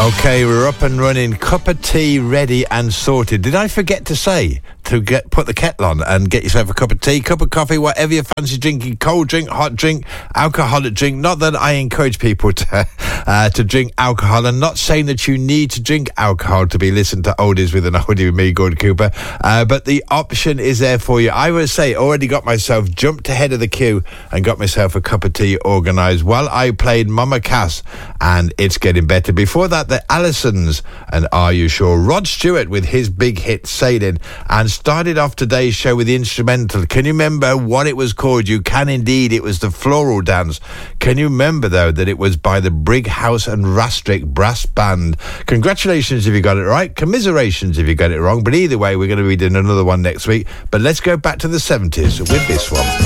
Okay, we're up and running. Cup of tea ready and sorted. Did I forget to say to put the kettle on and get yourself a cup of tea, cup of coffee, whatever you fancy drinking, cold drink, hot drink, alcoholic drink. Not that I encourage people to drink alcohol. I'm not saying that you need to drink alcohol to be listened to oldies with an oldie with me, Gordon Cooper, but the option is there for you. I would say already got myself jumped ahead of the queue and got myself a cup of tea organised while I played Mama Cass and It's Getting Better. Before that, the Allisons and Are You Sure? Rod Stewart with his big hit Sailing, and started off today's show with the instrumental. Can you remember what it was called? You can indeed. It was the Floral Dance. Can you remember, though, that it was by the Brighouse and Rastrick Brass Band? Congratulations if you got it right. Commiserations if you got it wrong. But either way, we're going to be doing another one next week. But let's go back to the 70s with this one.